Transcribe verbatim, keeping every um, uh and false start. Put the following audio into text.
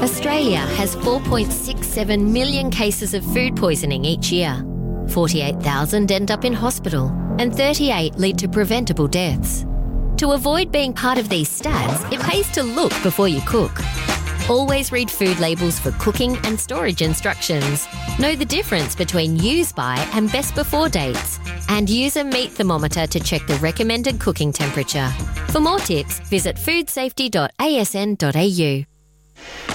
Australia has four point six seven million cases of food poisoning each year. forty-eight thousand end up in hospital and thirty-eight lead to preventable deaths. To avoid being part of these stats, it pays to look before you cook. Always read food labels for cooking and storage instructions. Know the difference between use by and best before dates. And use a meat thermometer to check the recommended cooking temperature. For more tips, visit food safety dot a s n dot a u.